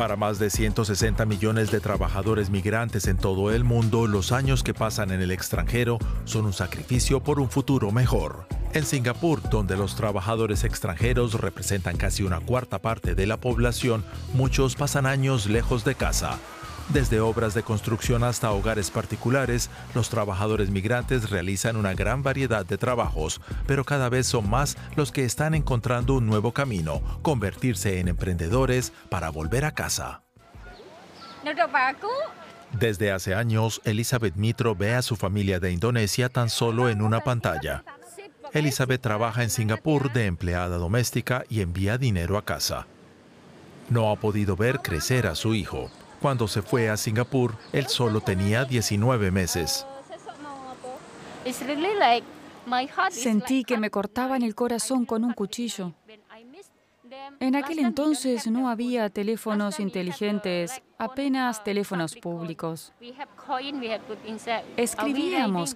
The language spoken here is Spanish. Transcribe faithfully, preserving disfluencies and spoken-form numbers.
Para más de ciento sesenta millones de trabajadores migrantes en todo el mundo, los años que pasan en el extranjero son un sacrificio por un futuro mejor. En Singapur, donde los trabajadores extranjeros representan casi una cuarta parte de la población, muchos pasan años lejos de casa. Desde obras de construcción hasta hogares particulares, los trabajadores migrantes realizan una gran variedad de trabajos, pero cada vez son más los que están encontrando un nuevo camino, convertirse en emprendedores para volver a casa. Desde hace años, Elizabeth Mitro ve a su familia de Indonesia tan solo en una pantalla. Elizabeth trabaja en Singapur de empleada doméstica y envía dinero a casa. No ha podido ver crecer a su hijo. Cuando se fue a Singapur, él solo tenía diecinueve meses. Sentí que me cortaban el corazón con un cuchillo. En aquel entonces no había teléfonos inteligentes, apenas teléfonos públicos. Escribíamos